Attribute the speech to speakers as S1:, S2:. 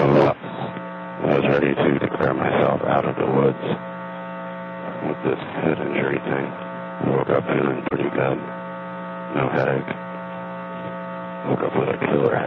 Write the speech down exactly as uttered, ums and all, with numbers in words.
S1: uh, I was ready to declare myself out of the woods with this head injury thing. I woke up feeling pretty good. No headache. Woke up with a killer headache.